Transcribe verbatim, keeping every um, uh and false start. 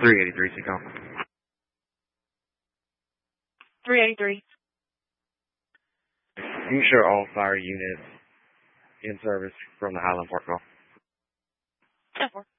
three eighty-three, Seacom. three eighty-three. You can show all fire units in service from the Highland Park call. ten four.